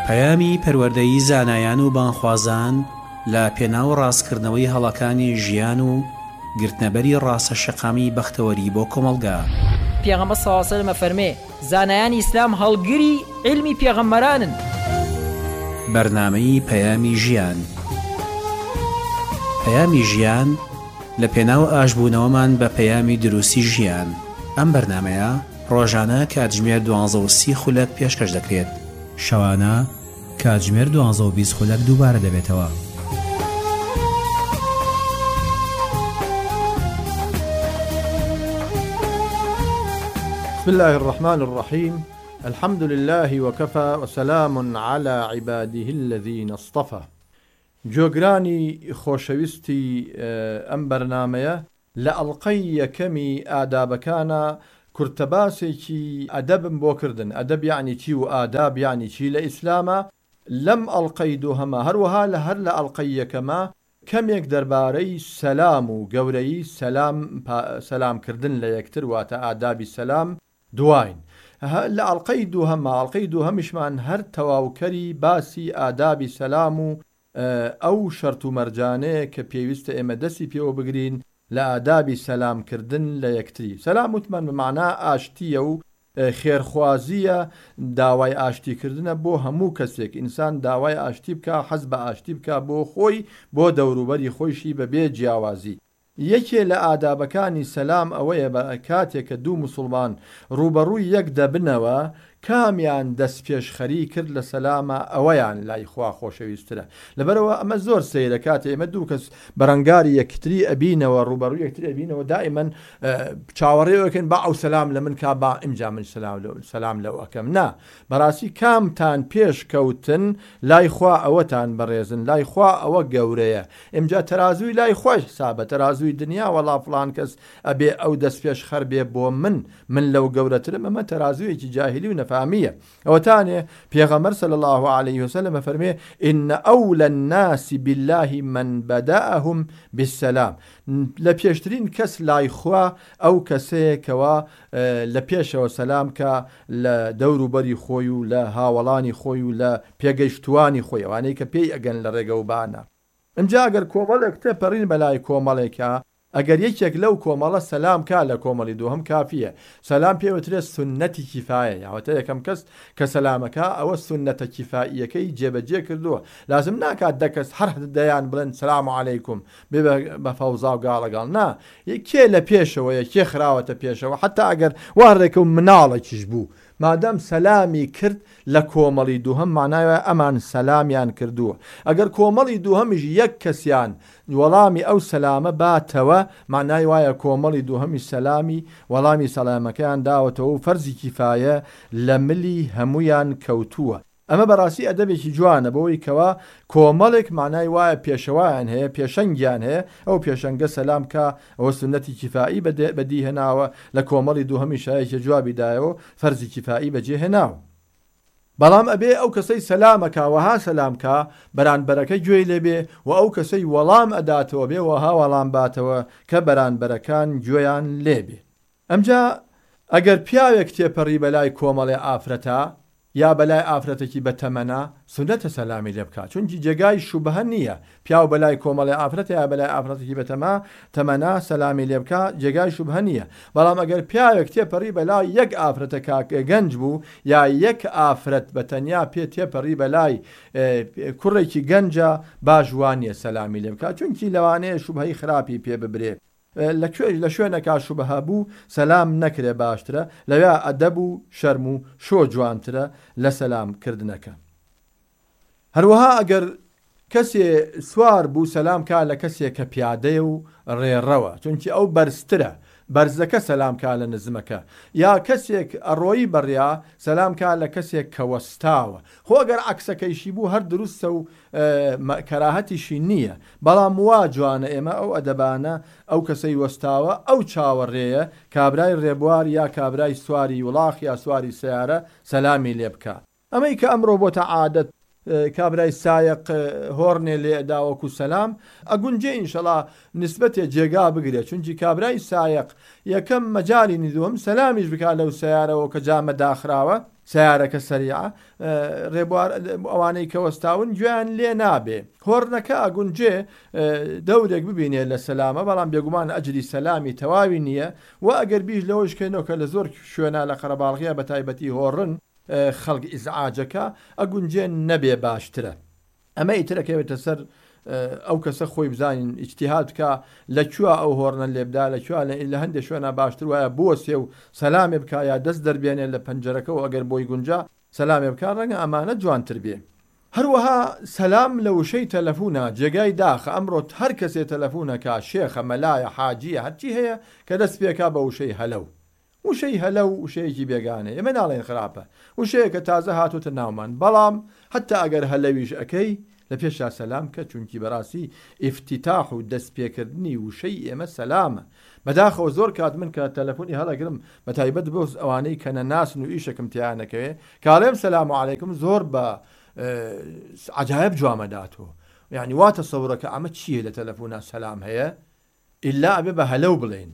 پەیامی پەروەردەیی زانایان و بانخوازان لە پێناو ڕاستکردنەوەی هەڵەکانی ژیان و گرتنەبەری ڕاستە شەقامی بەختەوەری بۆ کۆمەڵگا. پێغەمبەر صلی الله علیه و سلم فەرمێ زانایانی ئیسلام هەڵگری علمی پێغەمبەرانن. بەرنامەی پەیامی ژیان. پەیامی ژیان لە پێناو ئاشبوونەوەمان بە پەیامی دروستی ژیان. ئەم بەرنامەیە ڕۆژانە کاتژمێر 12:30 خولەک پێشکەش دەکرێت. شەوانە کاتژمێر 12:20 خولەک دووبارە دەبێتەوە. بسم الله الرحمن الرحيم. الحمد لله وكفى وسلام على عباده الذين اصطفى. جۆگرانی خۆشەویستی ئەم بەرنامەیە لە ئەڵقەی یەکەمی ئادابەکانە کورتەباسێکی ئەدەبم بۆ کردن. ئەدەب یعنی چی و ئاداب یعنی چی لە ئیسلامە. لەم ئەڵقەی دووهەمە هەروەها هەر لە ئەڵقەی یەکەمە کەمێک دەربارەی سەلام و گەورەی سەلامکردن لە یەکتر واتە ئادابی سەلام دوایین. لە ئەڵقەی دووهەمیشمان هەر تەواوکەری باسی ئادابی سەلام و ئەو شەرت و مەرجانەیە کە پێویستە ئێمە دەستی پێوە بگرین لە ئادابی سەلامکردن لە یەکتری. سەلام وتمان بمعنا ئاشتیە و خێرخوازیە، داوای ئاشتیکردنە بۆ هەموو کەسێک. ئینسان داوای ئاشتی بکە، حەز بە ئاشتی بکە بۆ خۆی، بۆ دەوروبەری خۆیشی بەبێ جیاوازی. یەکێ لە ئادابەکانی سەلام ئەوەیە بە کاتێک کە دوو موسڵمان ڕوبەڕووی یەک دەبنەوە کامیان دەست پێشخەری کرد لە سەلامە ئەوەیان لای خوا خۆشەویسترە. لەبەرەوە ئەمە زۆر سەیرە کاتێ ئێمە دوو کەس بەرەنگاری یەکتری ئەبینەوە، ڕوبەڕووی یەکتری ئەبینەوە، دائیمەن چاوەڕێوەکەن با ئەو سەلام لە من کا، با ئیمجا من سەلام لەو ئەکەم. نا، بەڕاستی کامتان پێش کەوتن لای خوا ئەوەتان بەڕێزن، لای خوا ئەوە گەورەیە. ئیمجا تەرازووی لای خۆش حسابە، تەرازووی دنیا وەڵا فڵان کەس ئەبێ ئەو دەست پێش خەر بێ بۆ من لەو گەورەترم. ئەمە تەرازوویەکی جاهلی و نەفامیە. ئەوەتانێ پێغەمبەر صلی الله عليه وسلم فەرمێ إن أولى الناس بالله من بدأهم بالسلام. لە پێشترین کەس لای خوا ئەو کەسەیەکەوە لە پێشەوە سەلام کە لە دەوروبەری خۆی و لە هاوڵانی خۆی و لە پێگەیشتوانی خۆی، ئەوانەی کە پێی ئەگەن لە ڕێگە و بانە. ئەمجا ئەگەر کۆمەڵێک تێپەڕین بەلای کۆمەڵێکە، ئەگەر یەکێک لەو کۆمەڵە سەلام کا لە کۆمەڵی دووهەم کافیە. سەلام پێوترێت سونەتی کیفایە، یاوەتە یەکەم کەس کە سەلامەکە ئەوە سونەتە کیفاییەکەی جێبەجێ کردووە. لازم ناکات دەکەس هەر دەیان بڵێن سەلام عەلەیکوم بێ بە فەوزا و گاڵەگاڵ. نا، کێ لە پێشەوەیە، کێ خراوەتە پێشەوە، حتا ئەگەر وارێکە و مناڵێکیش بوو، مادەم سەلامی کرد لە کۆمەڵی دووهەم معناوە ئەمان سەلامیان کردووە. ئەگەر کۆمەڵی دووهەمیش یەک کەسیان وەڵامی ئەو سەلامە باتەوە، معنای وایە کۆمەڵی دووهەمی سەلامی وەڵامی سەلامەکەیان داوەتەوە و فەرزی کیفایە لە ملی هەمویان کەوتووە. ئەمە بەڕاستی ئەدەبێکی جوانە بۆی کەوا کۆمەڵێک معنای وایە پێشەوایان هەیە، پێشەنگیان هەیە، ئەو پێشەنگە سەلام کا، ئەوە سنەتی کیفایی بەدی هێناوە، لە کۆمەڵی دووهەمی شایەکی جوابی دایەوە فەرزی کیفایی بەجێ هێناوە. بەڵام ئەبێ ئەو کەسەی سەلامەکە وەها سەلامکە بەرانبەرەکە گوێی لێبێ و ئەو کەسەی وەڵام ئەداتەوە بێ وەها وەڵام باتەوە کە بەرانبەرەکان گوێیان لێبێ. ئەمجا ئەگەر پیاوێک تێپەڕی بەلای کۆمەڵێ ئافرەتە یا بەلای ئافرەتێکی بەتەمەنە، سونەتە سەلامی لێ بکات، چونکی جێگای شوبهە نییە. پیاو بەلای کۆمەڵێ ئافرەتە یا بەلای ئافرەتێکی تەمەنا سەلامی لێ بکە، جێگای شوبهە نییە. بەڵام ئەگەر پیاوێک تێپەڕی بەلای یەک ئافرەتە کاکە گەنج بوو، یا یەک ئافرەت بەتەنیا پێ تێپەڕی بەلای کوڕێکی گەنجە، باژوانیە سەلامی لێ بکات، چونکی لەوانەیە شوبهەی خراپی پێ ببرێ. لە شوێنەکە شوبهە بوو سەلام نەکرێ باشترە، لەوێ ئەدەب و شەرم و شۆ جوانترە لە سەلامکردنەکە. هەروەها ئەگەر کەسێ سوار بوو سەلام کا لە کەسێک کە پیادەیە و ڕێڕەوە، چونکی ئەو بەرزترە، بەرزەکە سەلام کا لە نزمەکە. یا کەسێک ئەڕۆیی بەڕیا سەلام کا لە کەسێک کە وەستاوە. خۆ ئەگەر عەکسەکەیشی بوو هەر دروستە و کەراهەتیشی نییە، بەڵام وا جوانە ئێمە ئەو ئەدەبانە ئەو کەسەی وەستاوە ئەو چاوەڕێیە کابرای ڕێبوار یا کابرای سواری وڵاخ یا سواری سیارە سەلامی لێ بکە. ئەمەی کە ئەمڕۆ بۆتە عادەت کابرای سایق هۆڕنێ لێ ئەداوەکو سەلام ئەگونجێ ئینشەڵا نسبەتێ جێگا بگرێت، چونکی کابرای سایق یەکەم مەجاری دووەم سەلامیش بکات لەو سیارەوە کە جامە داخراوە، سیارەکە سەریعە ڕێبوار ئەوانەی کەوەستاون گوێیان لێ نابێ هۆڕنەکە ئەگونجێ دەورێک ببینێ لە سەلامە بەڵام بێگومان ئەجری سەلامی تەواوی نییە و ئەگەر بیش لەوەشکەینەوە کە لە زۆر شوێنە لە قەرەباڵغیە بە تایبەتی هۆڕن خەڵک ئیزعاجەکە ئەگونجێ نەبێ باشترە ئەمە ئیترەکەوێتە سەر ئەو کەسە خۆی بزانین ئیجتیهاد بکە لەکوێ ئەو هۆڕنە لێبدا لەکوێ لە هەندێک شوێنە باشتر وایە بۆسێ و سەلامێ بکە یا دەست دەربێنێ لە پەنجەرەکەەوە ئەگەر بۆی گونجا سەلامێ بکە ڕەنگە ئەمانە جوانتر بێ هەروەها سەلام لە وشەی تەلەفونە جێگای داخە ئەمڕۆ هەر کەسێ تەلەفونەکە شێخە مەلایە حاجیە هەرچی هەیە کە دەست پێکا بە وشەی هەلەو وشەی هەلە و وشەیەکی بێگانێ ئێمە ناڵێن خراپە وشەیەکە تازە هاتوتە ناومان بەڵام حتا ئەگەر هەلەویش ئەەکەی لە پێشا سەلام کە چونکی بەڕاستی ئیفتیتاح و دەست پێکردنی وشەی ئێمە سەلامە بەداخەوە زۆر کات من کە تەلەفۆنی هەڵەگرم بە تایبەت بۆ ئەوانەی کە نەناسن و ئیشەکەم تیانەکەوێ کاڵێم سەلام عەلەیکم زۆر بە عەجایب جوامەداتەوە یعنی واتە سەورەکە ئەمە چییە لە تەلەفۆنا سەلام هەیە ئیلا ئەبێ بە هەلەو بڵێن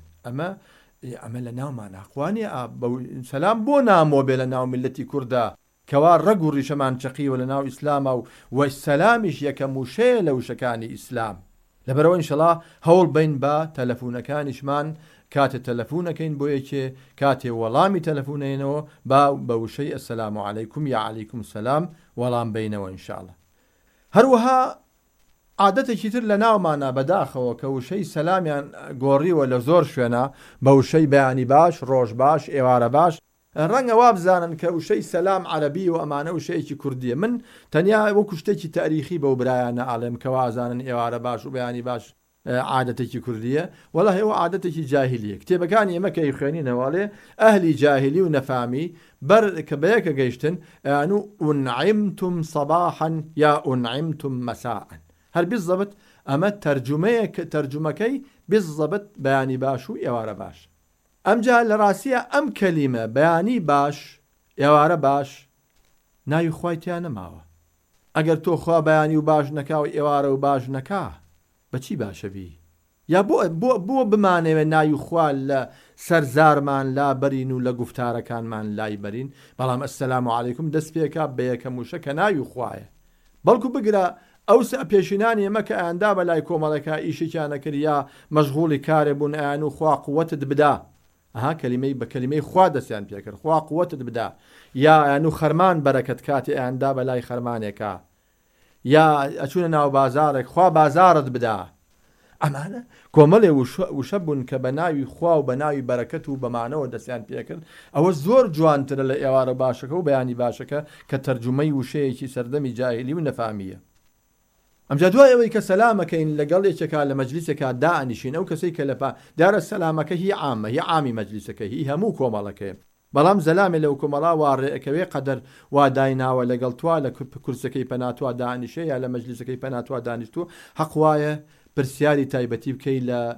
ئەمە لە ناومان ئاخوانێ سەلام بۆ نامۆ بێ لە ناو میلەتی کووردا کەوا ڕەگ و ڕیشەمان چەقیوە لە ناو ئیسلامە و سەلامیش یەکەم وشەیە لە وشەکانی ئیسلام لەبەرەوە ئینشەڵا هەوڵ بین بە تەلەفونەکانیشمان کاتێ تەلەفونەکەین بۆ یەکێ کاتێ وەڵامی تەلەفونەینەوە بە وشەی ئەسەلام عەلەیکم یا عەلەیکم سەلام وەڵام بینەوە ئینشاءڵڵا هەروەها عادەتێکی تر لە ناومانە بەداخەوە کە وشەی سەلامیان گۆڕیوە لە زۆر شوێنە بە وشەی بەیانی باش ڕۆژ باش ئێوارە باش ڕەنگە وا بزانن کە وشەی سەلام عەرەبی و ئەمانە وشەیەکی کوردیە من تەنیا وەکو شتێکی تاریخی بەو برایانە ئاڵێم کە وازانن ئێوارە باش و بەیانی باش عادەتێکی کوردیە وەڵا هێوە عادەتێکی جاهلیە کتێبەکانی ئێمە کە خوێنینەوەڵێ ئەهلی جاهلی و نەفامی بەر کە بەیەکە گەیشتن ئەنو ئونعیمتم صباحا یا ئونعیمتم مەساء هەر بالضبط ئەمە تەرجمەکەی بالضبط بەیانی باش و ئێوارە باش ئەمجا لە ڕاستیە ئەم کەلیمە بەیانی باش ئێوارە باش ناوی خوای تیا نەماوە ئەگەر تۆ خوا بەیانی و باش نەکا و ئێوارە و باش نەکا بەچی باشەبی یا بۆ بمانەوێ ناوی خوا لە سەرزارمان لا بەرین و لە گفتارەکانمان لای بەرین بەڵام ئەسەلام عەلەیکم دەست پێکا بە یەکەم وشە کە ناوی خوایە بەڵکو بگرە ئەوسە پێشینانی ئێمە کە ئەیاندا بەلای کۆمەڵەکە ئیشێکیان نەکرد یا مەشغوڵی کارێ بوون ئەیان و خوا قووەتت بدا کەلیمەی بە کەلیمەی خوا دەستیان پێکرد خوا قووەتت بدا یا ئەیان و خەرمان بەرەکەت کاتی ئەیاندا بەلای خەرمانێکە یا ئەچوونە ناو بازارێک خوا بازارت بدا ئەمانە کۆمەڵێ وشە بوون کە بە ناوی خوا و بە ناوی بەرەکەت و بەمانەوە دەستیان پێکرد ئەوە زۆر جوانترە لە ئێوارە باشەکە و بەیانی باشەکە کە تەرجمەی وشەیەکی سەردەمی جاهلی و نەفامیە ئەمجا دوای ئەوەی کە سەلامەکەین لەگەڵ یەکێکا لە مەجلیسێکا دائنیشین ئەو کەسەی کە لەپا دیارە سەلامەکە هی عامە هی عامی مەجلیسەکە هی هەموو کۆمەڵەکەیە بەڵام زەلامێ لەو کۆمەڵا واڕێەکەوێ قەدەر وا دایناوە لەگەڵ توا لە کورسەکەی پەناتوا دانیشێ یا لە مەجلیسەکەی پەناتوا دانیشتووە حەق وایە پرسیاری تایبەتی بکەی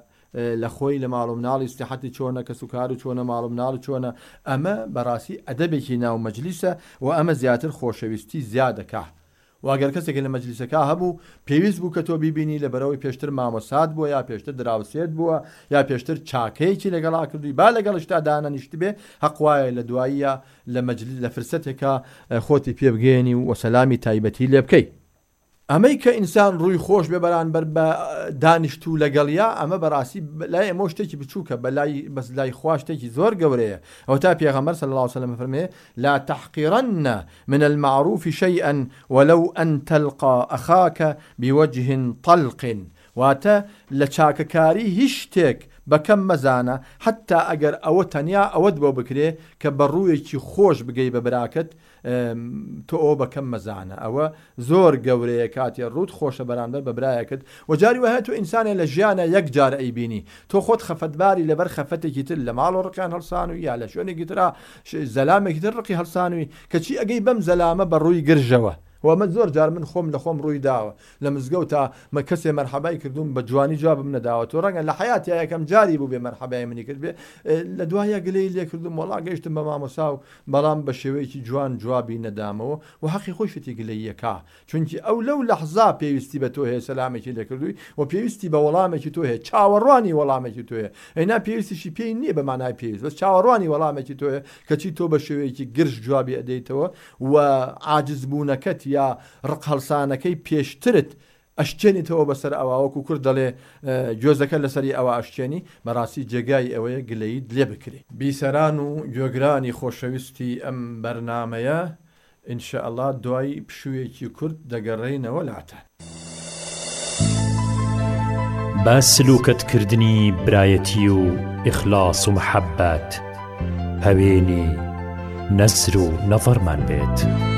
لە خۆی لە ماڵ و مناڵی سیحەتی چۆنە کە سوکار و چۆنە ماڵ و مناڵ چۆنە ئەمە بەڕاستی ئەدەبێکی ناو مەجلیسە و ئەمە زیاتر خۆشەویستی زیادەکە واگەر کەسێک لە مەجلیسەکە هەبوو پێویست بوو کە تۆ بیبینی لە بەرەوەی پێشتر مامۆسات بووە یا پێشتر دراوسێت بووە یا پێشتر چاکەیەکی لەگەڵا کردووی با لەگەڵشتا دانەنیشت بێ حەق وایە لە دواییە لە مەجلیس لە فرسەتێکە خۆتی پێ بگەێنی و سەلامی تایبەتی لێ بکەی ئەمەی کە ئینسان ڕووی خۆش بێ بەرامبەر بە دانیشتوو لەگەڵیا ئەمە بەڕاستی لای ئەمە شتێکی بچووکە بەس لای خوا شتێکی زۆر گەورەیە ئەو تا پێغەمبەر صلی الله عليه وسلم فەرمێ لا تحقرن من المعروف شيئا ولو أن تلقى أخاك بوجه طلق واتە لە چاکەکاری هیچ شتێک بەکەم مەزانە حتا ئەگەر ئەوە تەنیا ئەوەت بۆ بکرێ کە بە ڕوویەکی خۆش بگەی بە براکەت تۆ ئەو بەکەم مەزانە ئەوە زۆر گەورەیە کاتی ڕوت خۆشە بەرامبەر بە برایەکەت و جاری وهەیە تۆ ئینسانێ لە ژیانە یەک جار ئەیبینی تۆ خۆت خەفەتباری لەبەر خەفەتێکی تر لە ماڵ و ڕقیان هەڵسانووی یا لە شوێنێکی ترا زەلامێکی تر ڕقی هەڵسانووی کەچی ئەگەی بەم زەلامە بە ڕووی گرژەوە ومە زۆر جار من خۆم لە خۆم ڕووی داوە لە مزگەوت تا مە کەسێ مەرحەبای کردوم بە جوانی جوابم نەداوە تۆ ڕەنگە لە حیاتی یەکەم جاری بوو بێ مەرحەبای منی کرد بێ لە دوایە گلەی لێ کردم وەڵا گەیشتم بە مامۆسا و بەڵام بە شێوەیەکی جوان جوابی نەدامەوە و حەقی خۆی شتی گلەیەکە چونکی ئەو لەو لەحظا پێویستی بە تۆ هەیە سەلامێکی لێکردووی و پێویستی بە وەڵامێکی تۆ هەیە چاوەڕوانی وەڵامێکی تۆ هەیە ئەینا پێویستیشی پێی نییە بە مانای پێویست بەس چاوەڕوانی وەڵامێکی تۆ هەیە کەچی تۆ بە شێوەیەکی گرش جوابی ئەدەیتەوە و عاجزبوونەکەت یا ڕق هەڵسانەکەی پێشترت ئەشتێنیتەوە بەسەر ئەوەوەکو کورد دەڵێ گوێزەکە لەسەری ئەوە ئەشتێنی بەڕاستی جێگای ئەوەیە گلەیت لێ بکرێ بیسەران و گوێگرانی خۆشەویستی ئەم بەرنامەیە ئینشاءالله دوای پشوویەکی کورد دەگەڕێینەوە لاتە با سلوکەتکردنی برایەتی و ئیخلاس و محەبەت هەوێنی نەزر و نەڤەرمان بێت.